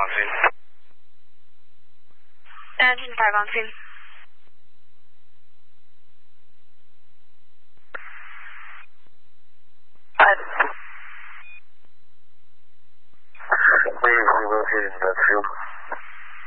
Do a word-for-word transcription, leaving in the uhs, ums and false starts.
军。 南京解放军。 Please relocate in the field.